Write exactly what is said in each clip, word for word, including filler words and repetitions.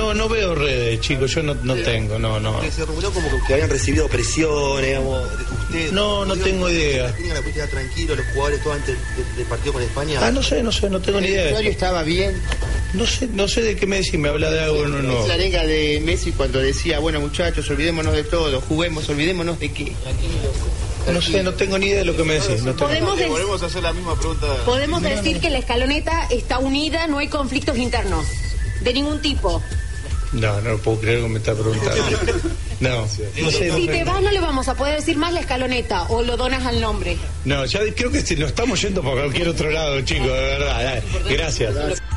no, no veo redes, chicos, yo no, no tengo, no, no. Se rumoreó como que habían recibido presión, digamos, ustedes. No, no tengo idea. ¿Tenían la cuestión tranquilo los jugadores todo antes del, del partido con España? Ah, no sé, no sé, no tengo ni idea. ¿El vestuario estaba bien? No sé, no sé de qué me decís, me habla de algo no, no. Es la arenga de Messi cuando decía, bueno muchachos, olvidémonos de todo, juguemos, olvidémonos de qué. No sé, no tengo ni idea de lo que me decís. No tengo... Podemos, de... volvemos a hacer la misma pregunta. Podemos decir que la escaloneta está unida, no hay conflictos internos, de ningún tipo. No, no lo puedo creer que me está preguntando. No, no sé. Si no te vas no le vamos a poder decir más la escaloneta o lo donas al nombre. No, ya creo que nos estamos yendo por cualquier otro lado, chicos, de verdad. Gracias.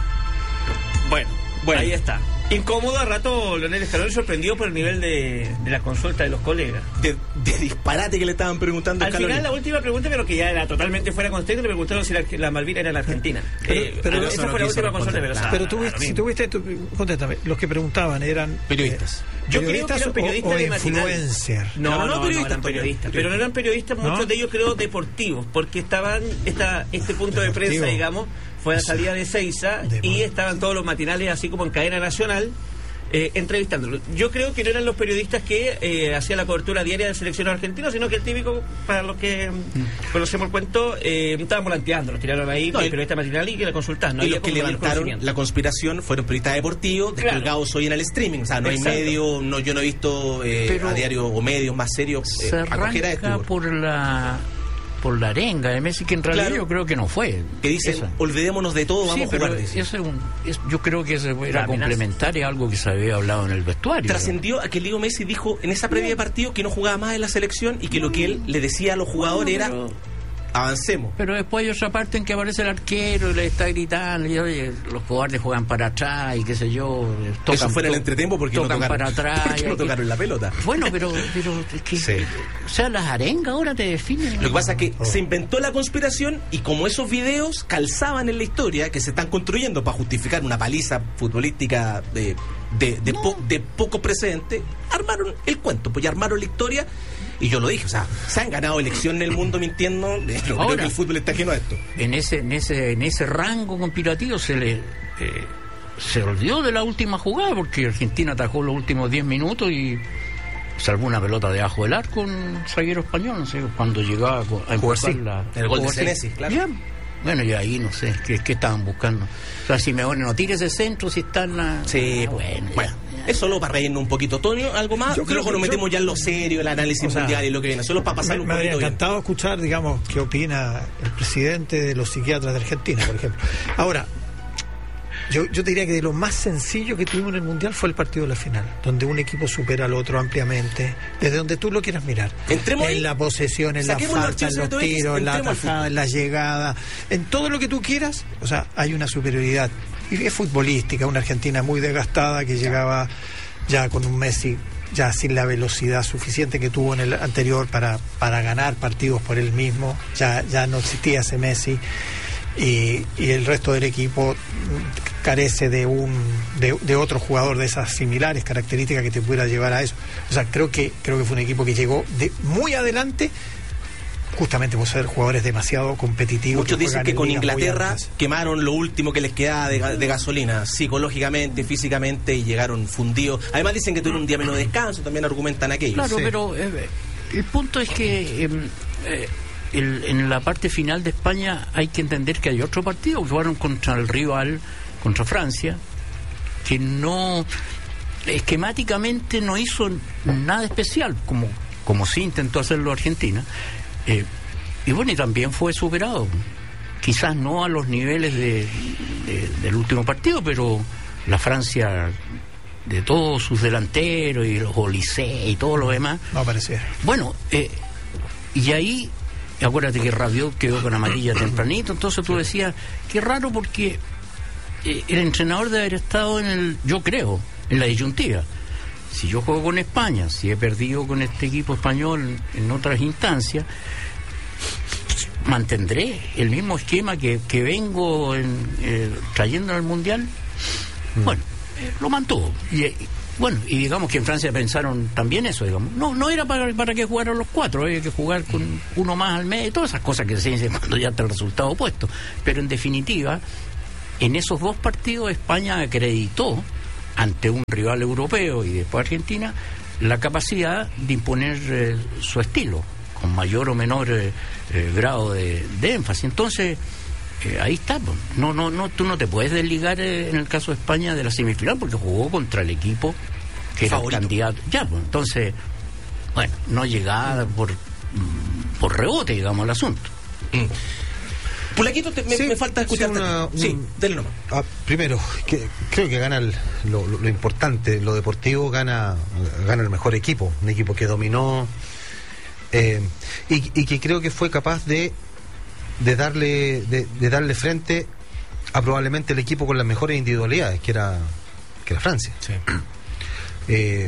Bueno, bueno, ahí está. Incómodo a rato, Leonel Scaloni sorprendido por el nivel de, de la consulta de los colegas. De, de disparate que le estaban preguntando a Al Scaloni. final, la última pregunta, pero que ya era totalmente fuera de contexto, le preguntaron si la, la Malvina era la Argentina. Pero, eh, pero esa eso fue no la última consulta, pero, claro, pero tuviste, si tuviste, tu, contéstame, los que preguntaban eran periodistas. Eh, Yo periodistas creo que eran periodistas o, o de matinal. influencers. No, no, no, no, periodistas, no eran periodistas, pero no eran periodistas, muchos ¿no? de ellos creo deportivos, porque estaban, esta, este punto de prensa, digamos, fue a la salida de Seiza y estaban todos los matinales así como en cadena nacional. Eh, entrevistándolo. Yo creo que no eran los periodistas que eh, hacían la cobertura diaria del seleccionado argentino, sino que el típico, para los que mm. conocemos el cuento, eh, estaban volanteando, los tiraron ahí, no, el periodista matinal y que la consultaban. No y los que levantaron la conspiración fueron periodistas deportivos, descolgados claro. hoy en el streaming. O sea, no Exacto. hay medio, no, yo no he visto eh, a diario o medios más serios eh, se arranca esto, por la... por la arenga de Messi, que en realidad claro. yo creo que no fue. Que dicen, esa. olvidémonos de todo, vamos sí, a jugar. Ese es un, es, yo creo que ese era complementario a algo que se había hablado en el vestuario. Trascendió a que Leo Messi dijo en esa previa de partido que no jugaba más en la selección y que lo que él le decía a los jugadores no, pero... era... avancemos. Pero después hay otra parte en que aparece el arquero y le está gritando y oye, los jugadores juegan para atrás y qué sé yo, tocan, eso fue en el entretiempo porque tocan no tocaron, para atrás porque no tocaron la pelota. Bueno, pero, pero es que, sí. o sea, las arengas ahora te definen. Lo que pasa es que oh. se inventó la conspiración y como esos videos calzaban en la historia que se están construyendo para justificar una paliza futbolística de, de, de, no. po, de poco precedente, armaron el cuento, pues ya armaron la historia. Y yo lo dije, o sea, se han ganado elecciones en el mundo mintiendo, no Ahora, creo que el fútbol está ajeno a esto. En ese, en ese, en ese rango conspirativo se le eh, se olvidó de la última jugada, porque Argentina atajó los últimos diez minutos y salvó una pelota debajo del arco un zaguero español, no sé, cuando llegaba a empujar la... El gol de Senesi, claro. Ya, bueno, y ahí no sé, ¿qué, qué estaban buscando? O sea, si mejor no tire ese centro, si está en la... Sí, ah, bueno, bueno. Es solo para reírnos un poquito. Toño, ¿algo más? Yo creo que nos metemos yo, ya en lo serio, el análisis o sea, mundial y lo que viene. Solo para pasar me, un me poquito. Me habría encantado bien. escuchar, digamos, qué opina el presidente de los psiquiatras de Argentina, por ejemplo. Ahora, yo, yo te diría que de lo más sencillo que tuvimos en el Mundial fue el partido de la final, donde un equipo supera al otro ampliamente, desde donde tú lo quieras mirar. Entremos en ahí, la posesión, en la falta, en los tiros, en la atajada, en la llegada, en todo lo que tú quieras, o sea, hay una superioridad. Y es futbolística, una Argentina muy desgastada que llegaba ya con un Messi ya sin la velocidad suficiente que tuvo en el anterior para, para ganar partidos por él mismo, ya, ya no existía ese Messi y, y el resto del equipo carece de un de, de otro jugador de esas similares características que te pudiera llevar a eso. O sea, creo que creo que fue un equipo que llegó de muy adelante justamente por ser jugadores demasiado competitivos. Muchos dicen que con Inglaterra quemaron lo último que les quedaba de, de gasolina, psicológicamente, físicamente, y llegaron fundidos. Además dicen que tuvieron un día menos de descanso, también argumentan aquello. Claro, sí. pero eh, el punto es que eh, eh, el, en la parte final de España hay que entender que hay otro partido que jugaron contra el rival, contra Francia, que no esquemáticamente no hizo nada especial, como, como sí intentó hacerlo Argentina. Eh, y bueno, y también fue superado, quizás no a los niveles de, de, del último partido, pero la Francia de todos sus delanteros y los Olise y todo lo demás no parecía. Bueno, eh, y ahí acuérdate que Rabiot quedó con amarilla tempranito, entonces tú decías qué raro, porque eh, el entrenador debe haber estado en el, yo creo, en la disyuntiva. Si yo juego con España, si he perdido con este equipo español en otras instancias, ¿mantendré el mismo esquema que, que vengo en, eh, trayendo al Mundial? Mm. Bueno, eh, lo mantuvo. Y, y bueno, y digamos que en Francia pensaron también eso, digamos. No, no era para, para que jugaran los cuatro, había que jugar con uno más al medio, todas esas cosas que se dicen cuando ya está el resultado opuesto. Pero en definitiva, en esos dos partidos España acreditó ante un rival europeo y después Argentina, la capacidad de imponer eh, su estilo, con mayor o menor eh, eh, grado de, de énfasis. Entonces, eh, ahí está. No, no, no, tú no te puedes desligar eh, en el caso de España de la semifinal porque jugó contra el equipo que era favorito. El candidato. Ya, pues, entonces, bueno, no llegaba por, por rebote, digamos, el asunto. Mm. Pulaquito, te, me, sí, me falta escucharte. Sí, una, sí un, dale nomás. Ah, primero, que, creo que gana el, lo, lo, lo importante, lo deportivo, gana gana el mejor equipo, un equipo que dominó eh, y, y que creo que fue capaz de de darle de, de darle frente a probablemente el equipo con las mejores individualidades, que era que era Francia. Sí. Eh,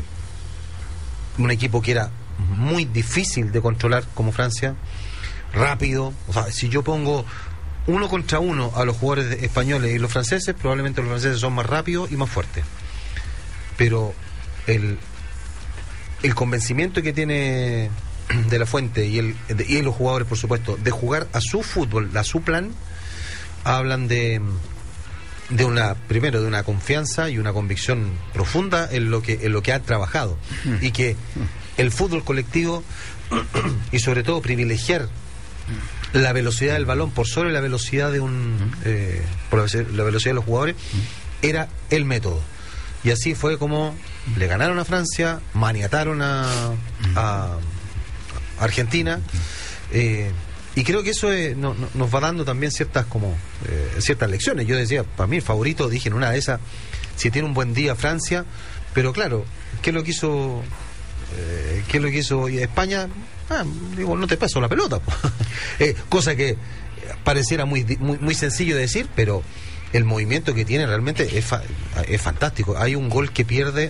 un equipo que era muy difícil de controlar como Francia, rápido. O sea, si yo pongo uno contra uno a los jugadores de, españoles y los franceses, probablemente los franceses son más rápidos y más fuertes. Pero el, el convencimiento que tiene De La Fuente y, el, de, y los jugadores, por supuesto, de jugar a su fútbol, a su plan, hablan de de una primero de una confianza y una convicción profunda en lo que en lo que han trabajado, y que el fútbol colectivo y sobre todo privilegiar la velocidad del balón por sobre la velocidad de un eh, por la velocidad de los jugadores era el método, y así fue como le ganaron a Francia, maniataron a, a Argentina, eh, y creo que eso es, no, no, nos va dando también ciertas como eh, ciertas lecciones. Yo decía, para mí el favorito, dije en una de esas, si tiene un buen día Francia, pero claro, ¿qué es lo que hizo eh, qué es lo que hizo España? Ah, digo, no te paso la pelota. eh, cosa que pareciera muy, muy muy sencillo de decir, pero el movimiento que tiene realmente es, fa es fantástico. Hay un gol que pierde,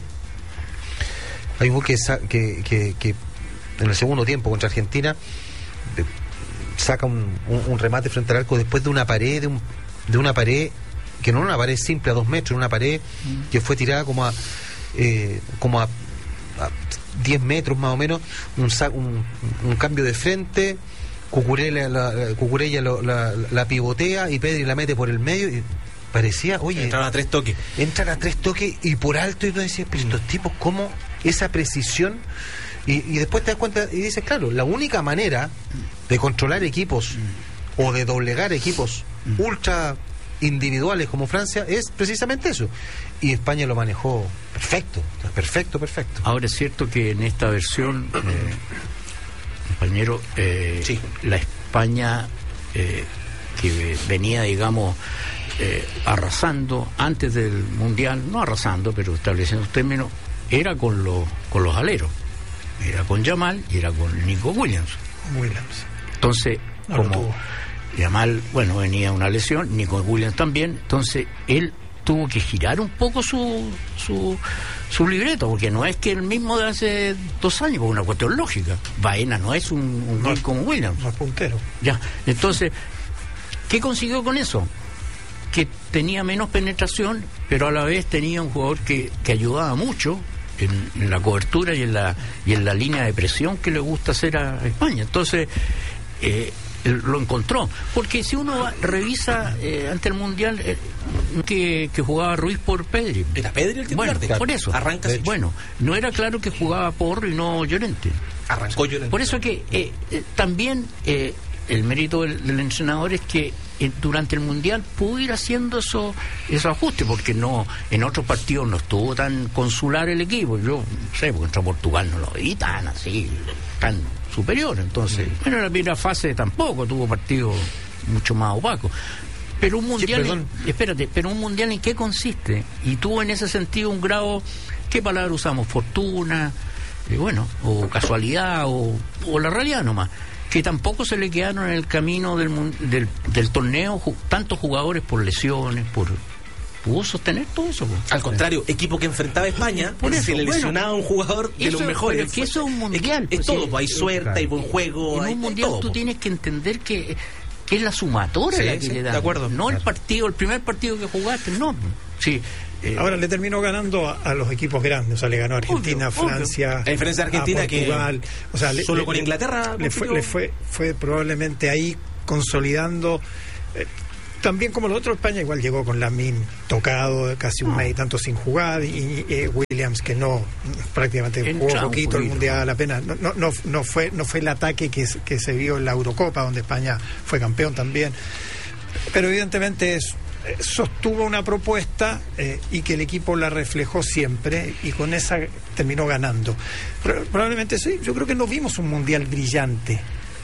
hay un gol que, que, que, que en el segundo tiempo contra Argentina de, saca un, un, un remate frente al arco después de una pared de, un, de una pared que no era una pared simple a dos metros, una pared mm. que fue tirada como a eh, como a, a diez metros más o menos, un, un, un cambio de frente, Cucurella la, Cucurella la, la, la pivotea y Pedri la mete por el medio y parecía, oye, entran a tres toques entran a tres toques y por alto, y tú decías, pero estos tipos, ¿cómo esa precisión? Y, y después te das cuenta y dices, claro, la única manera de controlar equipos mm. o de doblegar equipos mm. ultra individuales como Francia es precisamente eso. Y España lo manejó perfecto, perfecto, perfecto. Ahora es cierto que en esta versión, eh, compañero, eh, sí. la España eh, que venía, digamos, eh, arrasando antes del Mundial, no arrasando, pero estableciendo términos, era con, lo, con los aleros. Era con Yamal y era con Nico Williams. Williams. Entonces, no como Yamal, bueno, venía una lesión, Nico Williams también, entonces él tuvo que girar un poco su su, su libreto, porque no es que el mismo de hace dos años, por una cuestión lógica. Baena no es un, un no, gol como Williams. No es puntero. Ya, entonces, ¿qué consiguió con eso? Que tenía menos penetración, pero a la vez tenía un jugador que, que ayudaba mucho En, en la cobertura y en la y en la línea de presión que le gusta hacer a España. Entonces eh, lo encontró, porque si uno va, revisa eh, ante el Mundial eh, que, que jugaba Ruiz por Pedri, era Pedri el titular, bueno, por eso arranca eh, bueno, no era claro que jugaba Porro y no Llorente, arrancó Llorente. Por eso que eh, eh, también eh, el mérito del, del entrenador es que eh, durante el Mundial pudo ir haciendo eso, esos ajustes, porque no en otros partidos no estuvo tan consular el equipo. Yo no sé, porque contra Portugal no lo vi tan así, tan superior. Entonces, mm. bueno, en la primera fase tampoco tuvo partidos mucho más opacos. Pero un mundial, sí, en, espérate, pero un mundial ¿en qué consiste? Y tuvo en ese sentido un grado, ¿qué palabra usamos? Fortuna, eh, bueno, o casualidad, o, o la realidad nomás. Que tampoco se le quedaron en el camino del, del, del torneo ju, tantos jugadores por lesiones, por pudo sostener todo eso. Pues. Al contrario, equipo que enfrentaba a España, por eso, se le lesionaba bueno, un jugador de eso, los mejores. Pero que eso es un mundial. Es, es todo, pues, hay suerte, claro. Hay buen juego. En hay, un mundial todo, tú pues. Tienes que entender que, que es la sumatoria sí, la que sí, le da. De acuerdo. No claro. el partido, el primer partido que jugaste, no. Sí. Eh, Ahora le terminó ganando a, a los equipos grandes, o sea, le ganó a Argentina, obvio, Francia, obvio. A diferencia de Argentina, a Portugal, que o sea, le, solo le, con Inglaterra le fue, le fue, fue probablemente ahí consolidando. Eh, también como los otros, España igual llegó con Lamine tocado, casi un mes y tanto sin jugar, y eh, Williams que no, prácticamente En jugó Champ, poquito el Williams. Mundial apenas, no, no, no, no fue no fue el ataque que, que se vio en la Eurocopa, donde España fue campeón también, pero evidentemente es, eh, sostuvo una propuesta eh, y que el equipo la reflejó siempre, y con esa terminó ganando. Pro- probablemente sí, yo creo que no vimos un Mundial brillante,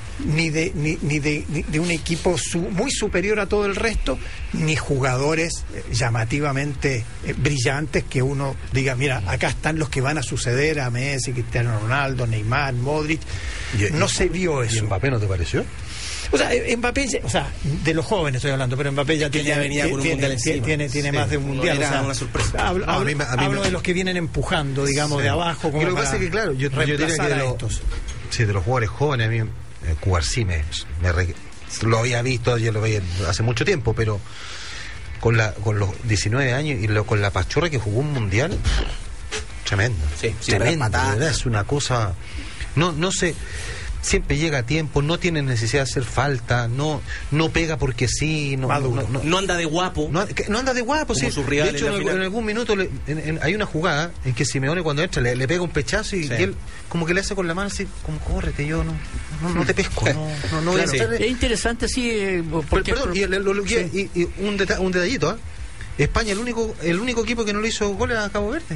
ni de ni, ni de ni de un equipo su, muy superior a todo el resto, ni jugadores eh, llamativamente eh, brillantes que uno diga, mira, acá están los que van a suceder a Messi, Cristiano Ronaldo, Neymar, Modric. Y- No y- se vio ¿Y eso. Mbappé no te pareció? O sea, eh, Mbappé, ya- o sea, de los jóvenes estoy hablando, pero Mbappé ya que tiene ya venía con un tiene, mundial tiene, encima. tiene, tiene Sí, más de un no mundial. era o sea, una sorpresa. Hablo, No, a hablo- mí me- a mí hablo me- de los que vienen empujando, digamos, Sí. de abajo, como Y lo que para pasa es que, claro, yo, yo diría reemplazar que a de los, estos. sí, de los jugadores jóvenes, a mí eh, Cubarsí me, me re- lo había visto, yo lo veía hace mucho tiempo, pero con la con los diecinueve años y lo, con la pachorra que jugó un mundial, tremendo. Sí, sí, tremendo, las patadas. de verdad, es una cosa. No, no sé. Siempre llega a tiempo, no tiene necesidad de hacer falta, no no pega porque sí, no, Maduro. no, no, No anda de guapo. no, que no anda de guapo, Como sí. sus rivales De hecho, en la en, final. en algún minuto le- en- en- hay una jugada en que Simeone cuando entra le, le pega un pechazo y, Sí. y él como que le hace con la mano así, como córrete, yo no, no, no te pesco, no, no, no voy a Claro. entrar. Es interesante, sí, eh, Pero, porque perdón, y, el- lo- lo que- y- y un, deta- un detallito, ¿ah? España el único el único equipo que no le hizo goles a Cabo Verde.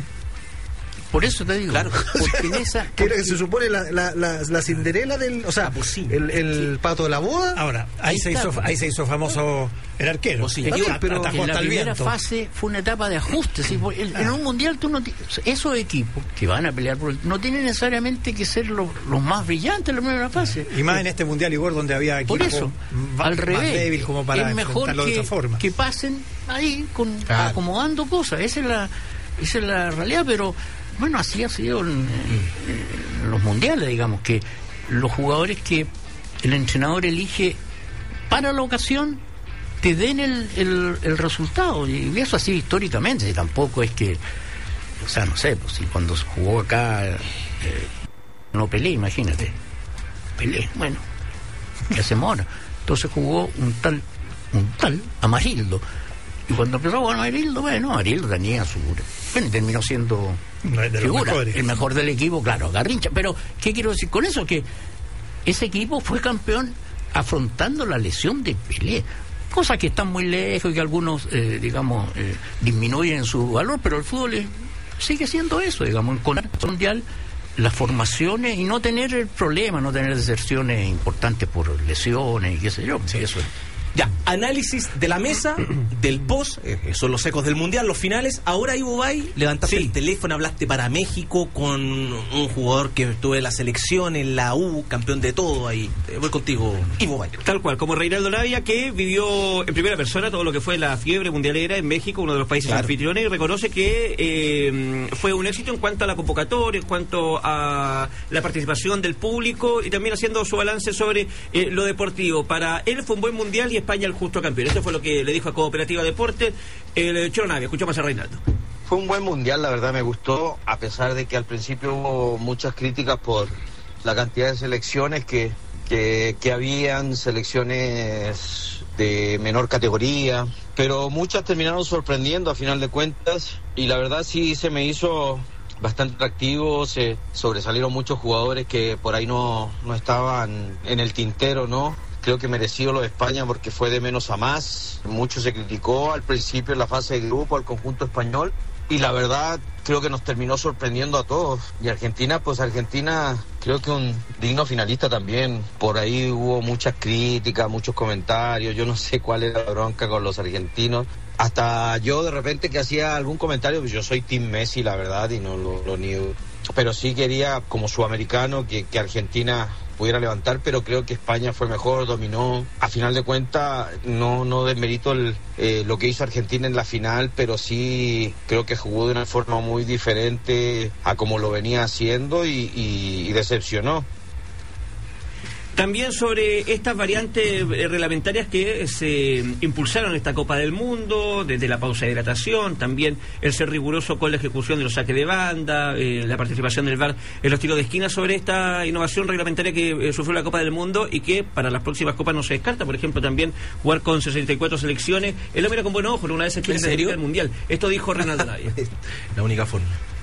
por eso te digo, Claro. porque en esa Que era- se supone la, la, la, la Cinderela del, o sea, La Bocina. el, el pato de la boda. Ahora, ahí, Ahí se está. hizo, ahí se hizo famoso el arquero. Pues sí. Está bien, Pero- atajó en la hasta el primera viento. fase fue una etapa de ajuste. ¿Sí? Porque el- en un mundial tú no ti- esos equipos que van a pelear por el- no tienen necesariamente que ser los, los más brillantes en la primera fase. Y más en este mundial Igor, donde había Por equipos eso, ma- al más revés, débil como para es mejor enfrentarlo de que, otra forma. que pasen ahí con Claro. acomodando cosas. Esa es la esa es la realidad, pero bueno, así ha sido en, en- en los mundiales, digamos, que los jugadores que el entrenador elige para la ocasión te den el, el, el resultado, y eso así históricamente, y tampoco es que, o sea, no sé, pues si cuando jugó acá eh, no Pelé, imagínate, Pelé, bueno, ¿qué hacemos ahora? Entonces jugó un tal, un tal Amarildo, y cuando empezó a jugar Amarildo, bueno, Amarildo tenía su, bueno, y terminó siendo No es de los figura, mejores. el mejor del equipo, claro, Garrincha, pero ¿qué quiero decir con eso? Que ese equipo fue campeón afrontando la lesión de Pelé, cosas que están muy lejos y que algunos, eh, digamos, eh, disminuyen su valor, pero el fútbol es- sigue siendo eso, digamos, con el mundial, las formaciones y no tener el problema, no tener deserciones importantes por lesiones y qué sé yo, eso es. Ya, análisis de la mesa, del post, eh, son los ecos del mundial, los finales. Ahora, Ivo Bay, levantaste Sí. el teléfono, hablaste para México con un jugador que estuvo en la selección, en la U, campeón de todo ahí. Eh, voy contigo, Ivo Bay. Tal cual, como Reinaldo Navia, que vivió en primera persona todo lo que fue la fiebre mundialera en México, uno de los países Claro. anfitriones, y reconoce que eh, fue un éxito en cuanto a la convocatoria, en cuanto a la participación del público, y también haciendo su balance sobre eh, lo deportivo. Para él fue un buen mundial y España el justo campeón. Eso fue lo que le dijo a Cooperativa Deportes el Cholo Navia. Escuchamos a Reinaldo. Fue un buen mundial, la verdad me gustó, a pesar de que al principio hubo muchas críticas por la cantidad de selecciones que, que, que habían, selecciones de menor categoría, pero muchas terminaron sorprendiendo a final de cuentas, y la verdad sí se me hizo bastante atractivo, se sobresalieron muchos jugadores que por ahí no, no estaban en el tintero, ¿no? Creo que merecido lo de España porque fue de menos a más. Mucho se criticó al principio en la fase de grupo al conjunto español, y la verdad creo que nos terminó sorprendiendo a todos. Y Argentina, pues Argentina creo que un digno finalista también. Por ahí hubo muchas críticas, muchos comentarios, yo no sé cuál era la bronca con los argentinos. Hasta yo de repente que hacía algún comentario, pues yo soy Team Messi, la verdad, y no lo, lo niego. Pero sí quería, como sudamericano, que, que Argentina pudiera levantar, pero creo que España fue mejor, dominó. A final de cuentas, no, no desmerito el, eh, lo que hizo Argentina en la final, pero sí creo que jugó de una forma muy diferente a como lo venía haciendo y, y, y decepcionó. También sobre estas variantes reglamentarias que se impulsaron en esta Copa del Mundo, desde la pausa de hidratación, también el ser riguroso con la ejecución de los saques de banda, eh, la participación del V A R en los tiros de esquina, sobre esta innovación reglamentaria que eh, sufrió la Copa del Mundo y que para las próximas copas no se descarta. Por ejemplo, también jugar con sesenta y cuatro selecciones. Él lo mira con buenos ojos, una vez se quiere clasificar al Mundial. Esto dijo Reinaldo Navia. La única forma.